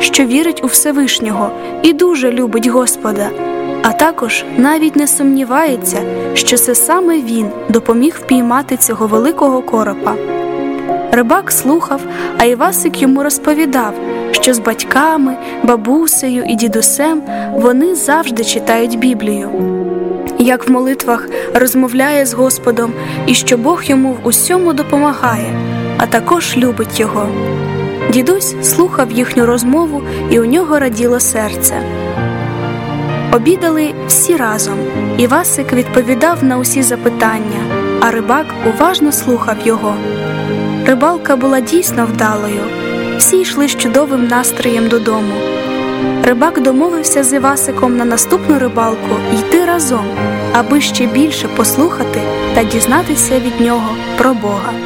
що вірить у Всевишнього і дуже любить Господа, а також навіть не сумнівається, що це саме він допоміг впіймати цього великого коропа. Рибак слухав, а Івасик йому розповідав, що з батьками, бабусею і дідусем вони завжди читають Біблію, як в молитвах розмовляє з Господом і що Бог йому в усьому допомагає, а також любить його. Дідусь слухав їхню розмову, і у нього раділо серце. Обідали всі разом. Івасик відповідав на усі запитання, а рибак уважно слухав його. Рибалка була дійсно вдалою. Всі йшли з чудовим настроєм додому. Рибак домовився з Івасиком на наступну рибалку йти разом, аби ще більше послухати та дізнатися від нього про Бога.